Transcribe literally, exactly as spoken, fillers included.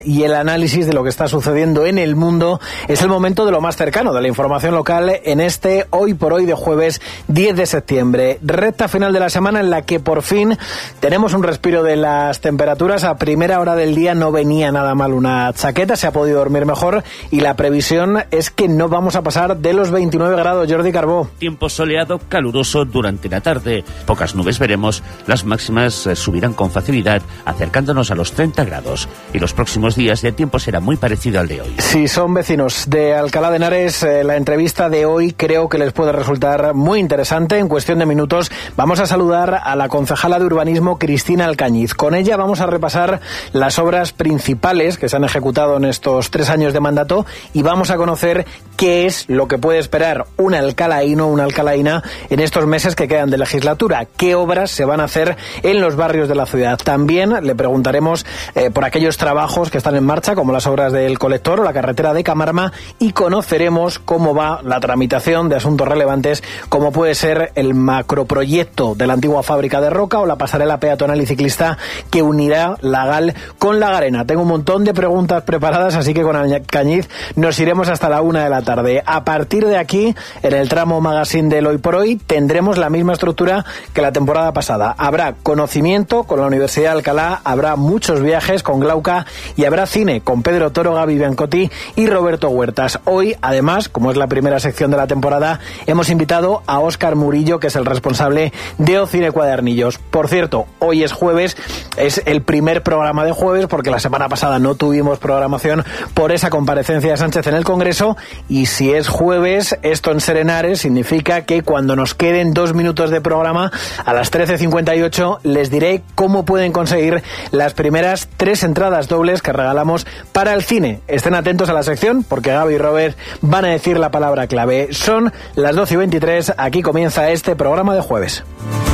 Y el análisis de lo que está sucediendo en el mundo es el momento de lo más cercano, de la información local en este Hoy por Hoy de jueves diez de septiembre. Recta final de la semana en la que por fin tenemos un respiro de las temperaturas. A primera hora del día no venía nada mal una chaqueta, se ha podido dormir mejor y la previsión es que no vamos a pasar de los veintinueve grados. Jordi Carbó. Tiempo soleado, caluroso durante la tarde. Pocas nubes veremos, las máximas subirán con facilidad acercándonos a los treinta grados y los próximos días de tiempo será muy parecido al de hoy. Si son vecinos de Alcalá de Henares, eh, la entrevista de hoy creo que les puede resultar muy interesante. En cuestión de minutos vamos a saludar a la concejala de urbanismo Cristina Alcañiz. Con ella vamos a repasar las obras principales que se han ejecutado en estos tres años de mandato y vamos a conocer qué es lo que puede esperar un alcalaíno o una alcalaína en estos meses que quedan de legislatura, qué obras se van a hacer en los barrios de la ciudad. También le preguntaremos eh, por aquellos trabajos que están en marcha, como las obras del colector o la carretera de Camarma, y conoceremos cómo va la tramitación de asuntos relevantes, como puede ser el macroproyecto de la antigua fábrica de roca o la pasarela peatonal y ciclista que unirá la Gal con la Garena. Tengo un montón de preguntas preparadas, así que con Alcañiz nos iremos hasta la una de la tarde. A partir de aquí, en el tramo magazine del Hoy por Hoy, tendremos la misma estructura que la temporada pasada. Habrá conocimiento con la Universidad de Alcalá, habrá muchos viajes con Glauca y habrá cine con Pedro Toro, Gaby Biancotti y Roberto Huertas. Hoy, además, como es la primera sección de la temporada, hemos invitado a Óscar Murillo, que es el responsable de Ocine Cuadernillos. Por cierto, hoy es jueves, es el primer programa de jueves, porque la semana pasada no tuvimos programación por esa comparecencia de Sánchez en el Congreso, y si es jueves, esto en Serenares significa que cuando nos queden dos minutos de programa, a las trece cincuenta y ocho, les diré cómo pueden conseguir las primeras tres entradas dobles que regalamos para el cine. Estén atentos a la sección porque Gaby y Robert van a decir la palabra clave. Son las doce y veintitrés, aquí comienza este programa de jueves.